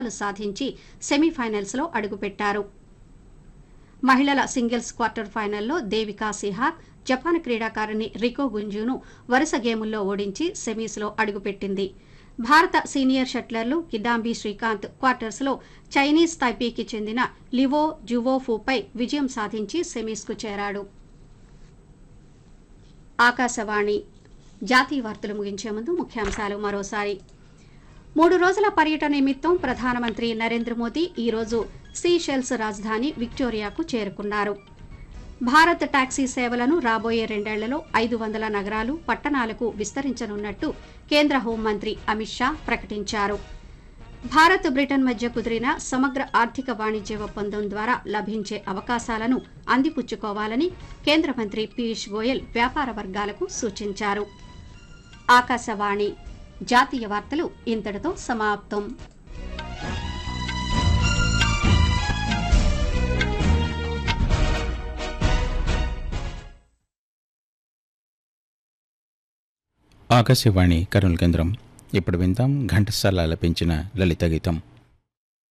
సాధించి సెమీఫైనల్స్లో అడుగుపెట్టారు. మహిళల సింగిల్స్ క్వార్టర్ ఫైనల్లో దేవికా సిహాగ్ జపాన్ క్రీడాకారిణి రికో గుంజును వరుస గేముల్లో ఓడించి సెమీస్లో అడుగుపెట్టింది. భారత సీనియర్ షట్లర్లు కిదాంబి శ్రీకాంత్ క్వార్టర్స్లో చైనీస్ తైపీకి చెందిన లివో జువోఫుపై విజయం సాధించి సెమీస్కు చేరాడు. ఆకాశవాణి జాతీయ వార్తలు ముగించే ముందు ముఖ్యాంశాలు మరోసారి. 3 రోజుల పర్యటన నిమిత్తం ప్రధానమంత్రి నరేంద్ర మోదీ ఈరోజు సీషెల్స్ రాజధాని విక్టోరియాకు చేరుకున్నారు. భారత్ టాక్సీ సేవలను రాబోయే 2 ఏళ్లలో 500 నగరాలు, పట్టణాలకు విస్తరించనున్నట్టు కేంద్ర హోంమంత్రి అమిత్ షా ప్రకటించారు. భారత్ బ్రిటన్ మధ్య కుదిరిన సమగ్ర ఆర్థిక వాణిజ్య ఒప్పందం ద్వారా లభించే అవకాశాలను అందిపుచ్చుకోవాలని కేంద్ర మంత్రి పీయూష్ గోయల్ వ్యాపార వర్గాలకు సూచించారు. ఆకాశవాణి జాతీయ వార్తలు ఇంతటితో సమాప్తం. ఆకాశవాణి కర్నూలు కేంద్రం. ఇప్పుడు విందాం ఘంటసాల ఆలపించిన లలిత గీతం.